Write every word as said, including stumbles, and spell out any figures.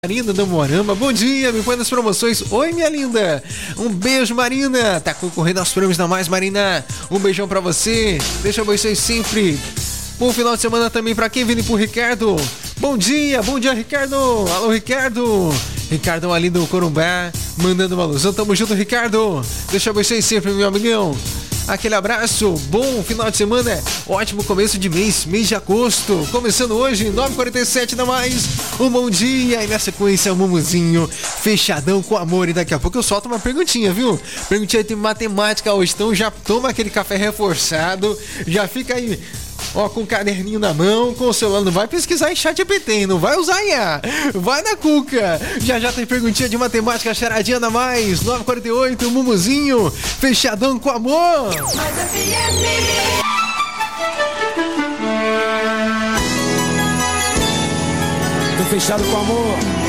Marina do Moarama, bom dia, me põe nas promoções. Oi, minha linda, um beijo, Marina. Tá concorrendo aos prêmios da Mais, Marina. Um beijão pra você, deixa vocês sempre. Bom final de semana também pra quem vem pro Ricardo. Bom dia, bom dia, Ricardo. Alô, Ricardo. Ricardo ali do Corumbá, mandando uma alusão. Tamo junto, Ricardo. Deixa vocês sempre, meu amigão. Aquele abraço, bom final de semana, ótimo começo de mês, mês de agosto. Começando hoje, nove e quarenta e sete da Mais, um bom dia. E na sequência, o Mumuzinho, fechadão com amor. E daqui a pouco eu solto uma perguntinha, viu? Perguntinha de matemática hoje, então já toma aquele café reforçado, já fica aí, ó, com o caderninho na mão, com o celular. Não vai pesquisar em chat G P T, não vai usar I A, vai na cuca. Já já tem perguntinha de matemática, charadinha na Mais, nove e quarenta e oito, o Mumuzinho, fechadão com amor. Tô fechado com amor.